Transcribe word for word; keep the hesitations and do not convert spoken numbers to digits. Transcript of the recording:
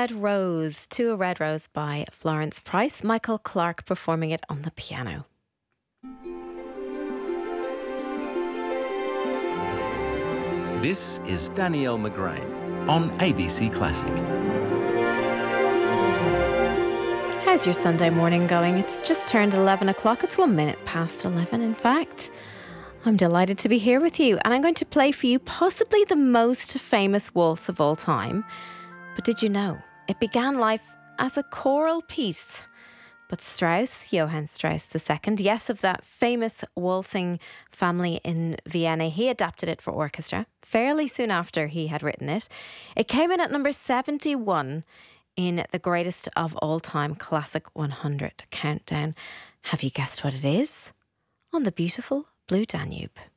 Red Rose, To a Red Rose by Florence Price. Michael Clark performing it on the piano. This is Danielle McGrain on A B C Classic. How's your Sunday morning going? It's just turned eleven o'clock. It's one minute past eleven, in fact. I'm delighted to be here with you, and I'm going to play for you possibly the most famous waltz of all time. But did you know it began life as a choral piece? But Strauss, Johann Strauss the Second, yes, of that famous waltzing family in Vienna, he adapted it for orchestra fairly soon after he had written it. It came in at number seventy-one in the greatest of all time classic one hundred countdown. Have you guessed what it is? On the beautiful Blue Danube.